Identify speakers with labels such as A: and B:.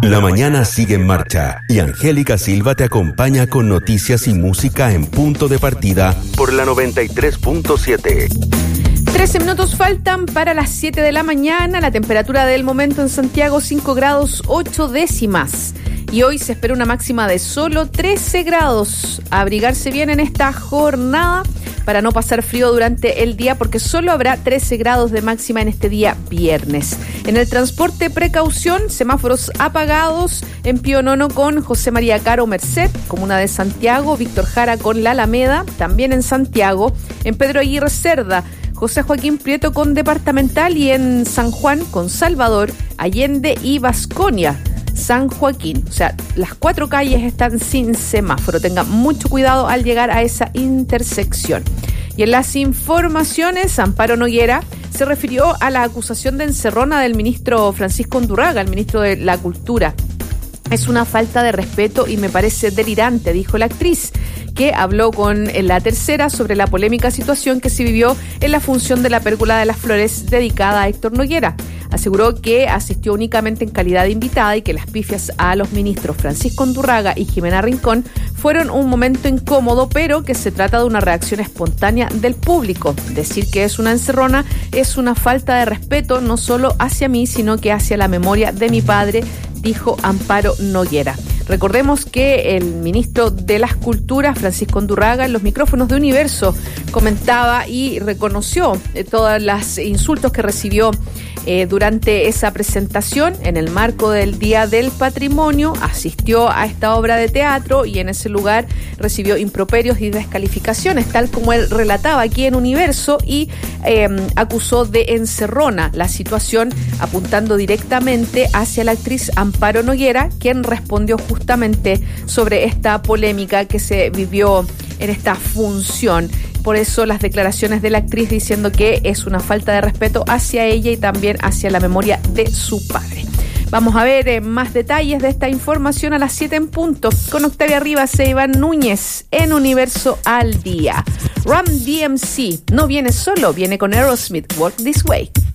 A: La mañana sigue en marcha y Angélica Silva te acompaña con noticias y música en punto de partida por la 93.7.
B: 13 minutos faltan para las 7 de la mañana. La temperatura del momento en Santiago, 5 grados 8 décimas. Y hoy se espera una máxima de solo 13 grados. A abrigarse bien en esta jornada para no pasar frío durante el día, porque solo habrá 13 grados de máxima en este día viernes. En el transporte, precaución, semáforos apagados en Pío Nono con José María Caro Merced, comuna de Santiago, Víctor Jara con La Alameda, también en Santiago, en Pedro Aguirre Cerda, José Joaquín Prieto con Departamental y en San Juan con Salvador, Allende y Vasconia. San Joaquín, o sea, las 4 calles están sin semáforo. Tengan mucho cuidado al llegar a esa intersección. Y en las informaciones, Amparo Noguera se refirió a la acusación de encerrona del ministro Francisco Undurraga, el ministro de la Cultura. Es una falta de respeto y me parece delirante, dijo la actriz, que habló con La Tercera sobre la polémica situación que se vivió en la función de la Pérgola de las Flores dedicada a Héctor Noguera. Aseguró que asistió únicamente en calidad de invitada y que las pifias a los ministros Francisco Undurraga y Jimena Rincón fueron un momento incómodo, pero que se trata de una reacción espontánea del público. Decir que es una encerrona es una falta de respeto no solo hacia mí, sino que hacia la memoria de mi padre, dijo Amparo Noguera. Recordemos que el ministro de las Culturas, Francisco Undurraga, en los micrófonos de Universo, comentaba y reconoció todos los insultos que recibió durante esa presentación en el marco del Día del Patrimonio. Asistió a esta obra de teatro y en ese lugar recibió improperios y descalificaciones, tal como él relataba aquí en Universo, y acusó de encerrona la situación, apuntando directamente hacia la actriz Amparo Noguera, quien respondió justamente sobre esta polémica que se vivió en esta función. Por eso las declaraciones de la actriz diciendo que es una falta de respeto hacia ella y también hacia la memoria de su padre. Vamos a ver más detalles de esta información a las 7 en punto con Octavia Rivas e Iván Núñez en Universo al Día. Run DMC no viene solo, viene con Aerosmith, Walk This Way.